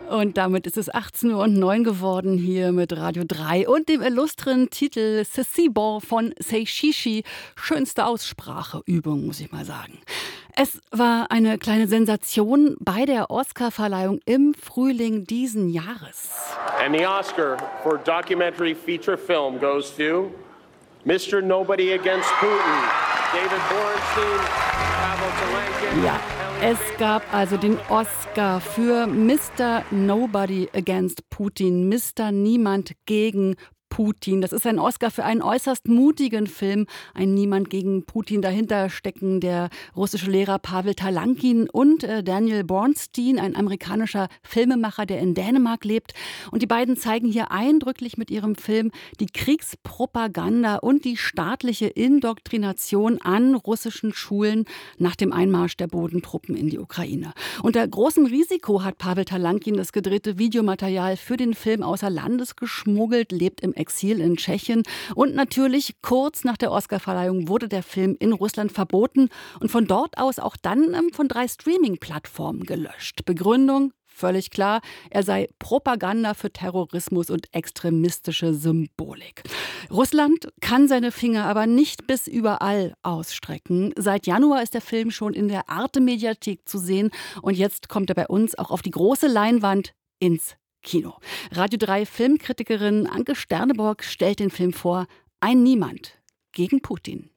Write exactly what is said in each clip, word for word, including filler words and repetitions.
Und damit ist es achtzehn Uhr neun geworden hier mit Radio drei und dem illustren Titel C'est bon von Seishishi. Schönste Ausspracheübung, muss ich mal sagen. Es war eine kleine Sensation bei der Oscarverleihung im Frühling diesen Jahres. And the Oscar for documentary feature film goes to Mister Nobody Against Putin, David Borenstein, Pavel Talankin. Ja, es gab also den Oscar für Mister Nobody Against Putin, Mister Niemand gegen Putin. Das ist ein Oscar für einen äußerst mutigen Film. Ein Niemand gegen Putin. Dahinter stecken der russische Lehrer Pavel Talankin und äh, Daniel Bornstein, ein amerikanischer Filmemacher, der in Dänemark lebt. Und die beiden zeigen hier eindrücklich mit ihrem Film die Kriegspropaganda und die staatliche Indoktrination an russischen Schulen nach dem Einmarsch der Bodentruppen in die Ukraine. Unter großem Risiko hat Pavel Talankin das gedrehte Videomaterial für den Film außer Landes geschmuggelt, lebt im Exil in Tschechien. Und natürlich kurz nach der Oscarverleihung wurde der Film in Russland verboten und von dort aus auch dann ähm, von drei Streaming-Plattformen gelöscht. Begründung? Völlig klar, er sei Propaganda für Terrorismus und extremistische Symbolik. Russland kann seine Finger aber nicht bis überall ausstrecken. Seit Januar ist der Film schon in der Arte-Mediathek zu sehen und jetzt kommt er bei uns auch auf die große Leinwand ins Kino. Radio drei Filmkritikerin Anke Sterneborg stellt den Film vor, Ein Niemand gegen Putin.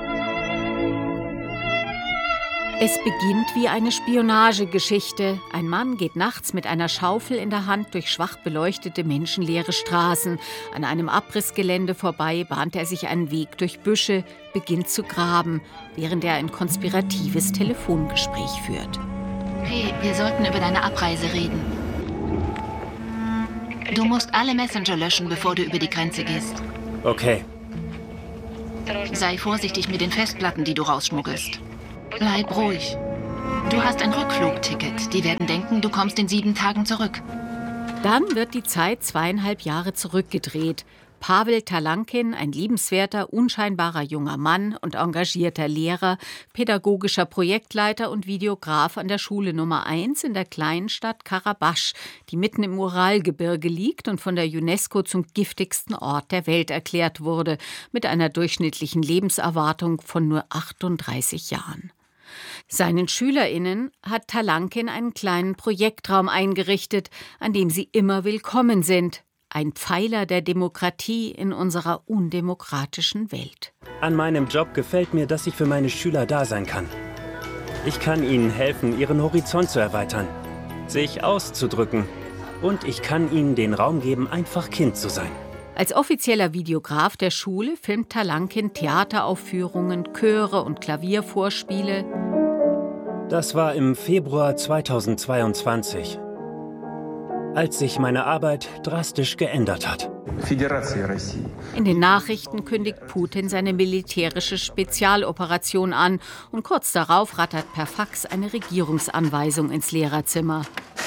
Es beginnt wie eine Spionagegeschichte. Ein Mann geht nachts mit einer Schaufel in der Hand durch schwach beleuchtete, menschenleere Straßen. An einem Abrissgelände vorbei bahnt er sich einen Weg durch Büsche, beginnt zu graben, während er ein konspiratives Telefongespräch führt. Hey, wir sollten über deine Abreise reden. Du musst alle Messenger löschen, bevor du über die Grenze gehst. Okay. Sei vorsichtig mit den Festplatten, die du rausschmuggelst. Bleib ruhig. Du hast ein Rückflugticket. Die werden denken, du kommst in sieben Tagen zurück. Dann wird die Zeit zweieinhalb Jahre zurückgedreht. Pavel Talankin, ein liebenswerter, unscheinbarer junger Mann und engagierter Lehrer, pädagogischer Projektleiter und Videograf an der Schule Nummer eins in der kleinen Stadt Karabach, die mitten im Uralgebirge liegt und von der UNESCO zum giftigsten Ort der Welt erklärt wurde, mit einer durchschnittlichen Lebenserwartung von nur achtunddreißig Jahren. Seinen SchülerInnen hat Talankin einen kleinen Projektraum eingerichtet, an dem sie immer willkommen sind. Ein Pfeiler der Demokratie in unserer undemokratischen Welt. An meinem Job gefällt mir, dass ich für meine Schüler da sein kann. Ich kann ihnen helfen, ihren Horizont zu erweitern, sich auszudrücken. Und ich kann ihnen den Raum geben, einfach Kind zu sein. Als offizieller Videograf der Schule filmt Talankin Theateraufführungen, Chöre und Klaviervorspiele. Das war im Februar zweitausendzweiundzwanzig. Als sich meine Arbeit drastisch geändert hat. In den Nachrichten kündigt Putin seine militärische Spezialoperation an und kurz darauf rattert per Fax eine Regierungsanweisung ins Lehrerzimmer.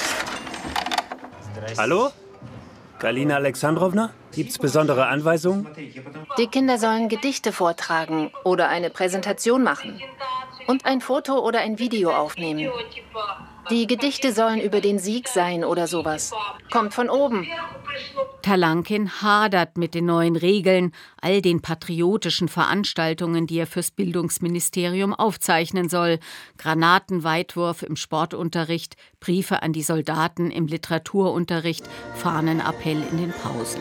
Hallo? Galina Alexandrowna? Gibt's besondere Anweisungen? Die Kinder sollen Gedichte vortragen oder eine Präsentation machen. Und ein Foto oder ein Video aufnehmen. Die Gedichte sollen über den Sieg sein oder sowas. Kommt von oben. Talankin hadert mit den neuen Regeln, all den patriotischen Veranstaltungen, die er fürs Bildungsministerium aufzeichnen soll. Granatenweitwurf im Sportunterricht, Briefe an die Soldaten im Literaturunterricht, Fahnenappell in den Pausen.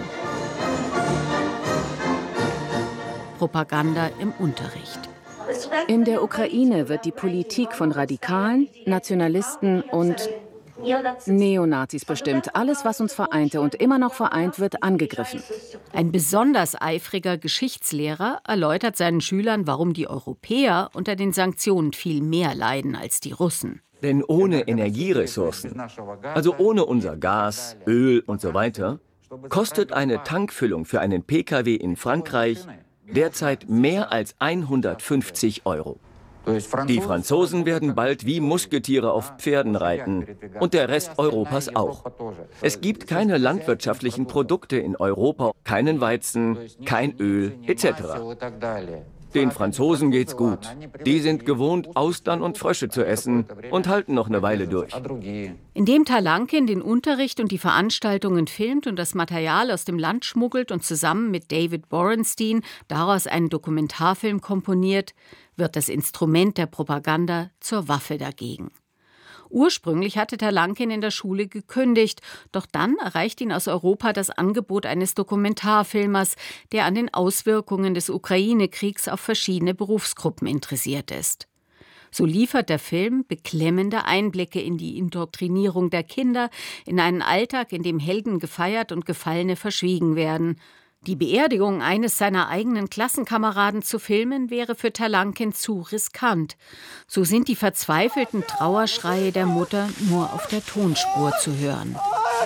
Propaganda im Unterricht. In der Ukraine wird die Politik von Radikalen, Nationalisten und Neonazis bestimmt. Alles, was uns vereinte und immer noch vereint, wird angegriffen. Ein besonders eifriger Geschichtslehrer erläutert seinen Schülern, warum die Europäer unter den Sanktionen viel mehr leiden als die Russen. Denn ohne Energieressourcen, also ohne unser Gas, Öl und so weiter, kostet eine Tankfüllung für einen Pkw in Frankreich derzeit mehr als hundertfünfzig Euro. Die Franzosen werden bald wie Musketiere auf Pferden reiten und der Rest Europas auch. Es gibt keine landwirtschaftlichen Produkte in Europa, keinen Weizen, kein Öl et cetera. Den Franzosen geht's gut. Die sind gewohnt, Austern und Frösche zu essen und halten noch eine Weile durch. Indem Talankin den Unterricht und die Veranstaltungen filmt und das Material aus dem Land schmuggelt und zusammen mit David Borenstein daraus einen Dokumentarfilm komponiert, wird das Instrument der Propaganda zur Waffe dagegen. Ursprünglich hatte Talankin in der Schule gekündigt, doch dann erreicht ihn aus Europa das Angebot eines Dokumentarfilmers, der an den Auswirkungen des Ukraine-Kriegs auf verschiedene Berufsgruppen interessiert ist. So liefert der Film beklemmende Einblicke in die Indoktrinierung der Kinder, in einen Alltag, in dem Helden gefeiert und Gefallene verschwiegen werden. Die Beerdigung eines seiner eigenen Klassenkameraden zu filmen, wäre für Talankin zu riskant. So sind die verzweifelten Trauerschreie der Mutter nur auf der Tonspur zu hören.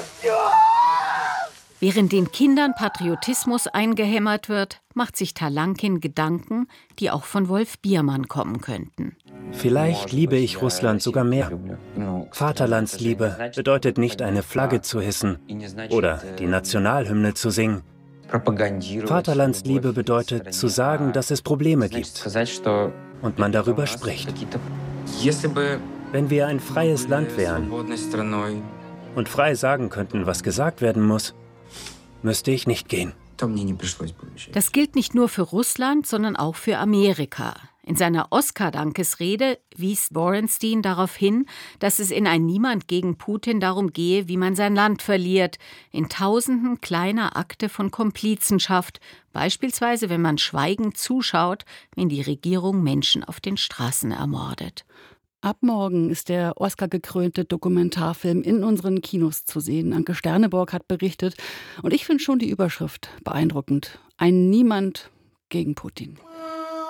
Während den Kindern Patriotismus eingehämmert wird, macht sich Talankin Gedanken, die auch von Wolf Biermann kommen könnten. Vielleicht liebe ich Russland sogar mehr. Vaterlandsliebe bedeutet nicht, eine Flagge zu hissen oder die Nationalhymne zu singen. Vaterlandsliebe bedeutet, zu sagen, dass es Probleme gibt und man darüber spricht. Wenn wir ein freies Land wären und frei sagen könnten, was gesagt werden muss, müsste ich nicht gehen. Das gilt nicht nur für Russland, sondern auch für Amerika. In seiner Oscar-Dankesrede wies Borenstein darauf hin, dass es in Ein Niemand gegen Putin darum gehe, wie man sein Land verliert, in tausenden kleiner Akte von Komplizenschaft, beispielsweise wenn man schweigend zuschaut, wenn die Regierung Menschen auf den Straßen ermordet. Ab morgen ist der Oscar-gekrönte Dokumentarfilm in unseren Kinos zu sehen. Anke Sterneborg hat berichtet und ich finde schon die Überschrift beeindruckend. Ein Niemand gegen Putin.